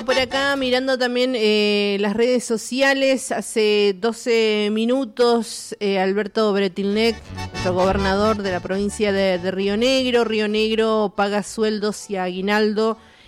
Por acá mirando también las redes sociales, hace 12 minutos Alberto Bretilnec, nuestro gobernador de la provincia de Río Negro paga sueldos y aguinaldo